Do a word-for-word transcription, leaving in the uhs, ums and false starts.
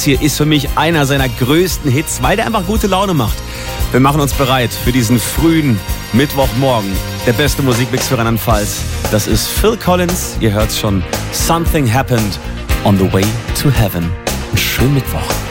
hier ist für mich einer seiner größten Hits, weil der einfach gute Laune macht. Wir machen uns bereit für diesen frühen Mittwochmorgen. Der beste Musikmix für Rheinland-Pfalz. Das ist Phil Collins. Ihr hört's schon. Something Happened on the Way to Heaven. Einen schönen Mittwoch.